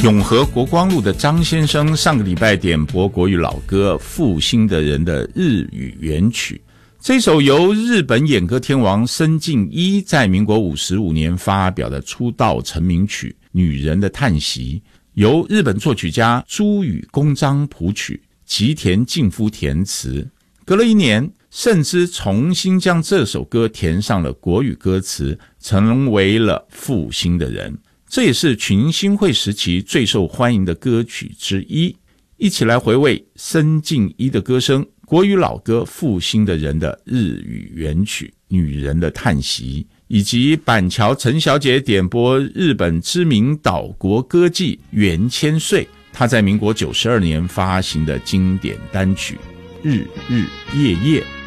永和国光路的张先生上个礼拜点播国语老歌《负心的人》的日语原曲，这首由日本演歌天王森进一在民国55年发表的出道成名曲《女人的叹息》，由日本作曲家朱宇公章谱曲，吉田敬夫填词。隔了1年，甚至重新将这首歌填上了国语歌词，成为了《负心的人》。这也是群星会时期最受欢迎的歌曲之一。一起来回味森进一的歌声，国语老歌《负心的人》的日语原曲《女人的叹息》，以及板桥陈小姐点播日本知名岛国歌妓袁千岁，她在民国92年发行的经典单曲《日日夜夜》。